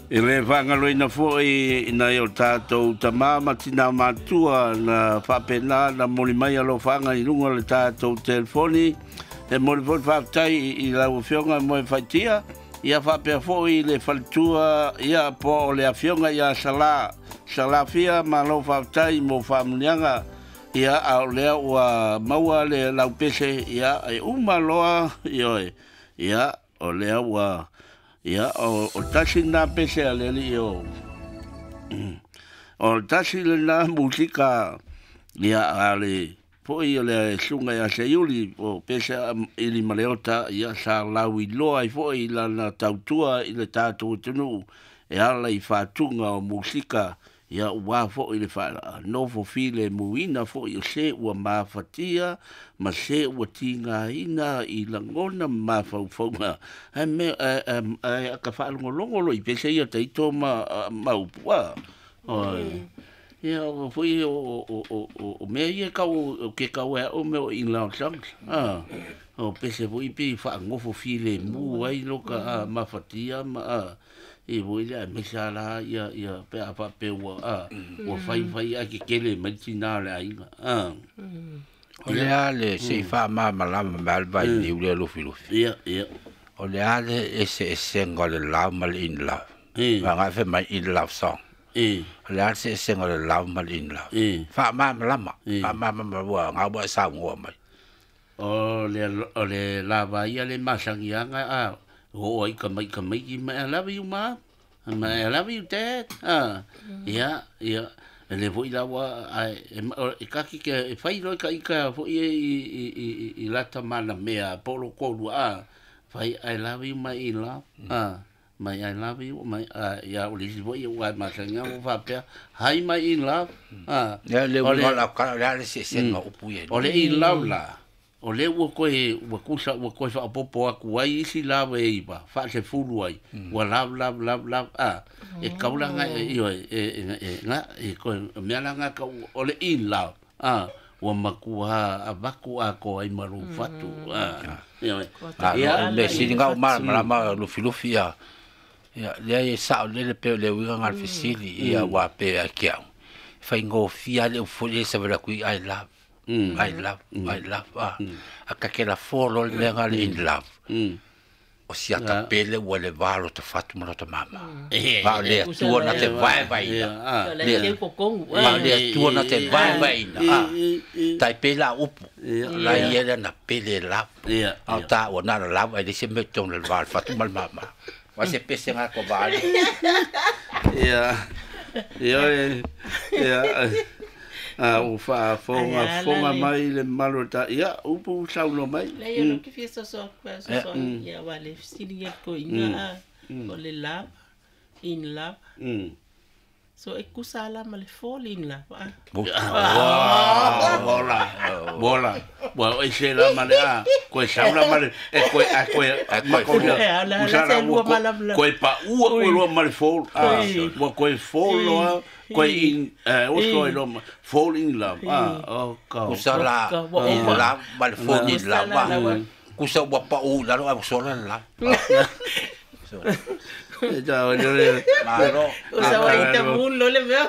E le whangaloina fōi ina o tātou ta māma tina mātua na whapena na mori mai alo whanga I runga le tātou telefoni. E mori fōi whaktai I lau whionga mo e whaitia. Ia whapea fōi le whalitua ia po o le whionga ia sala. Sala fia ma lau whaktai mo whamunianga. Ia au lea ua maua le lau pese ia e umaloa ioe. Ia o lea ua ia o tasi na pese a leli o tasi le na musika ia ale po I le sunga ia se yuli o pese ili maleota ia sa lau I loa I fo I la na tautua I le tātou tunu e ala I whātunga o musika ia ua fo I le wha no fo file muina fo I o se ua mawhatia ma se ua tinga ina I langona mawhauwhaunga ai me a ka whaalongolongolo I pese ia teito maupua ia o fo I o mea ia kau ke kau e o meo I lao songs o pese fo I pi whaangofo file mu ai loka mawhatia ma e voi le me sala ia pe apa pe wa o fai a ke kele mai tina le ai o le ale se fa ma malama malva I le lo filo ia o le ale ese ngol love mal in love va nga fe mai in love song o le ale ese ngol love mal in love fa ma malama fa ma wa nga wa sa ngo mai o le lava ia le masangianga oh, I can make I love you, ma. I love you, dad. Yeah. Le voi la wa e kaki ke fai lo ka fo I lata mana mea polo ko fai I love you my in love. My I love you my ya o le voi wa ma sanga o fa pe hi my in love. Ya le la ka le se no upu ye. O le in love la. O le ua koe wha popo aku ai isi lawa e iwa, wha se furu ai, ua love, e kaulanga e koe mea langa ka o le in love, ua makua a waku a ko ai maru fatu. Le sininga o marama lufi ia, lea e sao le peo le uiga ngal fisili ia ua pe a kiau. Whai ngō fia le ufole sa wera kui I love. I love. A kakela folo le ngal in love. O si ata pele ua le valo te fatu mara te mama. Va le tua na te vai ina. Va le tua na te vai ina. Tai pela upu. La iele na pele love. Au ta o na love ai se metong le valo fatu mara mama. Va se pese nga ko vale. O fonga mai le malota ia upu saulo mai le yo ke fiesta so ia vale sili ko inga o le love in love so e kusala ma le fall in love bola o se la male ko saula male e ko ko pa u ko lo male fall ko fall ko in o so lo fall in love kusala la mal fall in love kusa wa pa u la lo so la Chao, malo. Usaba ite mulo le veo.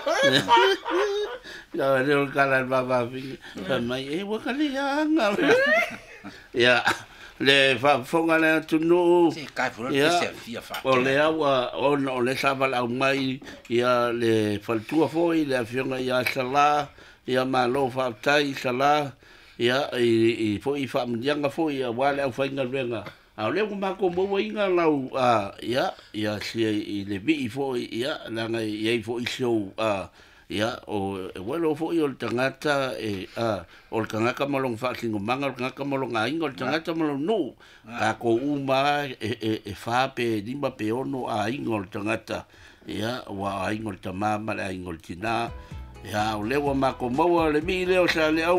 Ya le kala baba fi. Mai e wa kali anga. Ya le fa fonga le tunu. Si kai fu le se fia fa. O le awa o le saba la mai ya le faltua foi le fonga ya sala ya malo fa tai sala ya i foi fa mjanga foi ya wale au fainga venga. A le ko mo inga lau ia si I le vi fo ia langa ia fo I show ia o welo fo I o tangata o tangata malong fa singo manga o tangata malong ainga o tangata malong no ka ko uma e fa pe dimba pe ono ainga o tangata ia wa ainga o tamama ainga o tina ia o le wa ko mo le vi le o sa le